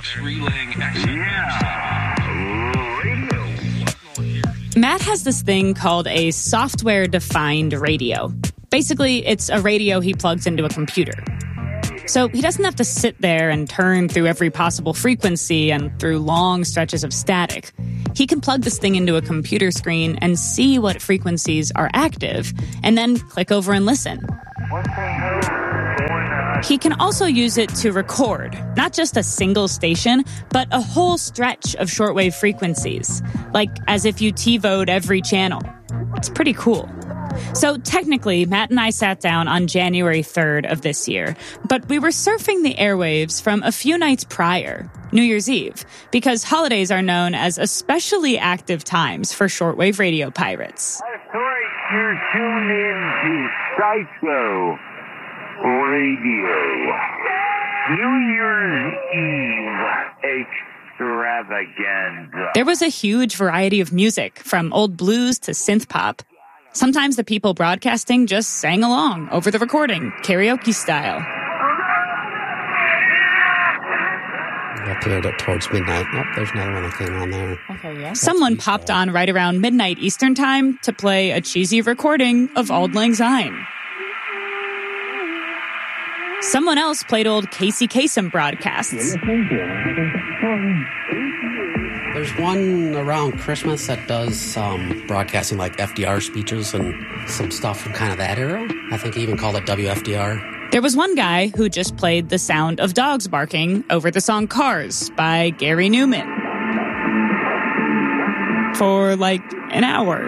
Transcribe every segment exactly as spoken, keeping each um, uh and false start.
Boombox relaying action. Yeah, radio. Matt has this thing called a software-defined radio. Basically, it's a radio he plugs into a computer. So he doesn't have to sit there and turn through every possible frequency and through long stretches of static. He can plug this thing into a computer screen and see what frequencies are active, and then click over and listen. He can also use it to record, not just a single station, but a whole stretch of shortwave frequencies, like as if you TiVoed every channel. It's pretty cool. So technically, Matt and I sat down on January third of this year, but we were surfing the airwaves from a few nights prior, New Year's Eve, because holidays are known as especially active times for shortwave radio pirates. That's right, you're tuned in to Psycho Radio. New Year's Eve extravaganza. There was a huge variety of music, from old blues to synth pop. Sometimes the people broadcasting just sang along over the recording, karaoke style. I appeared up towards midnight. Oh, there's another one that came on there. Okay, yeah. Someone popped on right around midnight Eastern time to play a cheesy recording of Auld Lang Syne. Someone else played old Casey Kasem broadcasts. There's one around Christmas that does um, broadcasting like F D R speeches and some stuff from kind of that era. I think he even called it W F D R. There was one guy who just played the sound of dogs barking over the song Cars by Gary Newman for like an hour.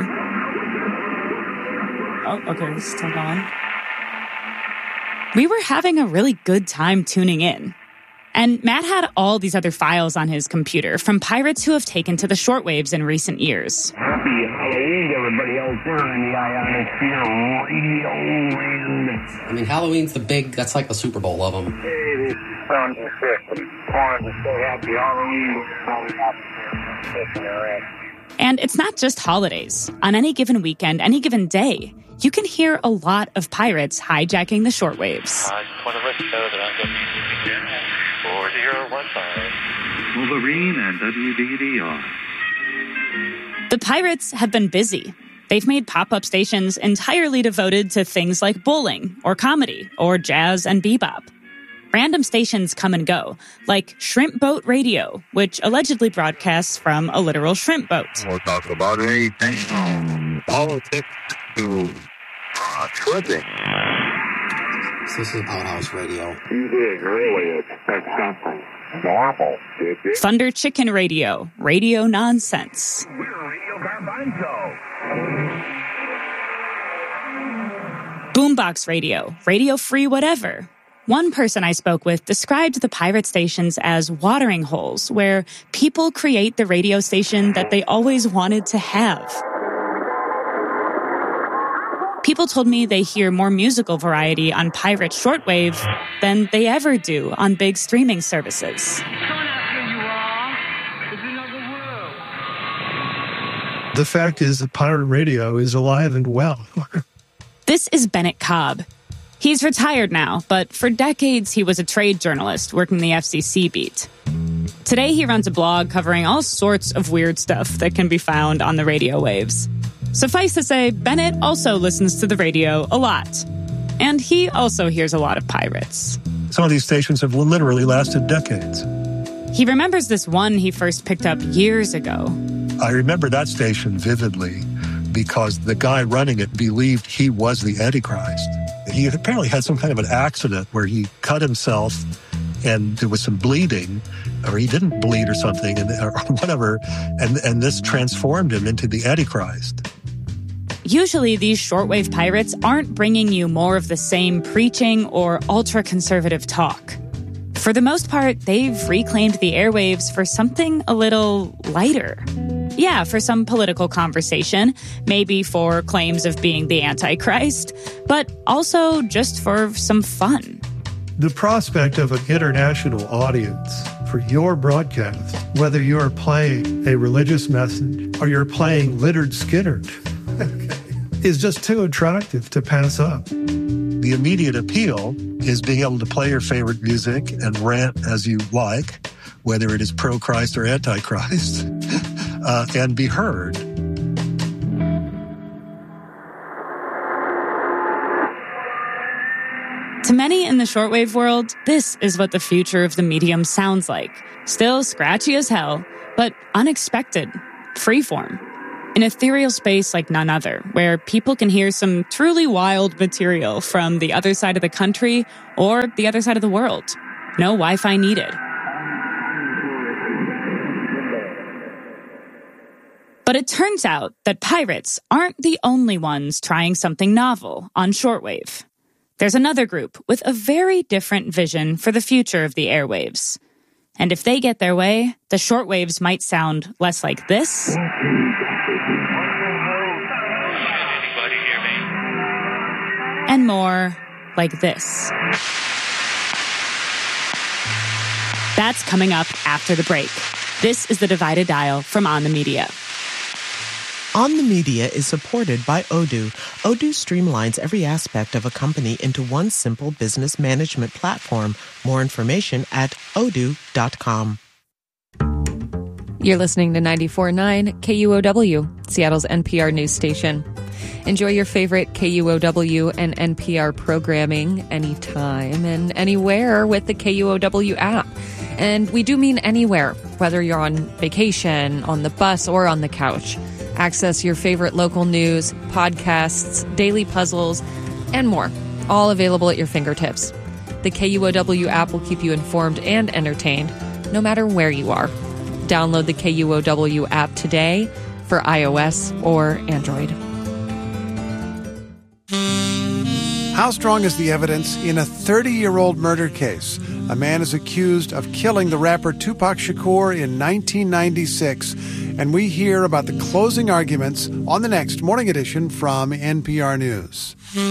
Oh, okay, this is still going. We were having a really good time tuning in. And Matt had all these other files on his computer from pirates who have taken to the shortwaves in recent years. Happy Halloween, everybody out there in the ionosphere radio land. I mean, Halloween's the big, that's like the Super Bowl of them. Hey, this sound system. Calling to say Happy Halloween. And it's not just holidays. On any given weekend, any given day, you can hear a lot of pirates hijacking the shortwaves. I just want to let you know that I'm getting four zero one five. Wolverine and W B D R. The pirates have been busy. They've made pop-up stations entirely devoted to things like bowling or comedy or jazz and bebop. Random stations come and go, like Shrimp Boat Radio, which allegedly broadcasts from a literal shrimp boat. We'll talk about anything from politics to uh, tripping. So this is Outhouse Radio. You did really expect something normal, did you? Thunder Chicken Radio, Radio Nonsense. We're Radio Garbanzo. Boombox Radio, Radio Free Whatever. One person I spoke with described the pirate stations as watering holes, where people create the radio station that they always wanted to have. People told me they hear more musical variety on pirate shortwave than they ever do on big streaming services. The fact is that pirate radio is alive and well. This is Bennett Cobb. He's retired now, but for decades he was a trade journalist working the F C C beat. Today he runs a blog covering all sorts of weird stuff that can be found on the radio waves. Suffice to say, Bennett also listens to the radio a lot. And he also hears a lot of pirates. Some of these stations have literally lasted decades. He remembers this one he first picked up years ago. I remember that station vividly because the guy running it believed he was the Antichrist. He apparently had some kind of an accident where he cut himself and there was some bleeding, or he didn't bleed or something, and, or whatever, and, and this transformed him into the Antichrist. Usually these shortwave pirates aren't bringing you more of the same preaching or ultra-conservative talk. For the most part, they've reclaimed the airwaves for something a little lighter. Yeah, for some political conversation, maybe for claims of being the Antichrist, but also just for some fun. The prospect of an international audience for your broadcast, whether you're playing a religious message or you're playing Lynyrd Skynyrd, is just too attractive to pass up. The immediate appeal is being able to play your favorite music and rant as you like whether it is pro-Christ or anti-Christ, uh, and be heard. To many in the shortwave world, this is what the future of the medium sounds like. Still scratchy as hell, but unexpected, freeform. An ethereal space like none other, where people can hear some truly wild material from the other side of the country or the other side of the world. No Wi-Fi needed. But it turns out that pirates aren't the only ones trying something novel on shortwave. There's another group with a very different vision for the future of the airwaves. And if they get their way, the shortwaves might sound less like this. Anybody hear me? And more like this. That's coming up after the break. This is the Divided Dial from On the Media. On the Media is supported by Odoo. Odoo streamlines every aspect of a company into one simple business management platform. More information at odoo dot com. You're listening to ninety-four point nine K U O W, Seattle's N P R news station. Enjoy your favorite K U O W and N P R programming anytime and anywhere with the K U O W app. And we do mean anywhere, whether you're on vacation, on the bus, or on the couch. Access your favorite local news, podcasts, daily puzzles, and more, all available at your fingertips. The K U O W app will keep you informed and entertained, no matter where you are. Download the K U O W app today for iOS or Android. How strong is the evidence in a thirty-year-old murder case? A man is accused of killing the rapper Tupac Shakur in nineteen ninety-six, and we hear about the closing arguments on the next Morning Edition from N P R News.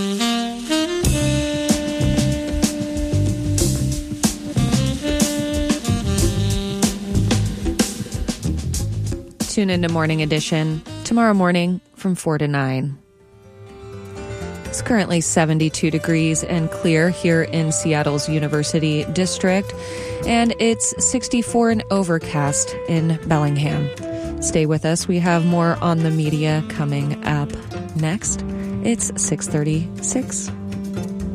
Tune into Morning Edition tomorrow morning from four to nine. It's currently seventy-two degrees and clear here in Seattle's University District, and it's sixty-four and overcast in Bellingham. Stay with us. We have more On the Media coming up next. It's six thirty-six.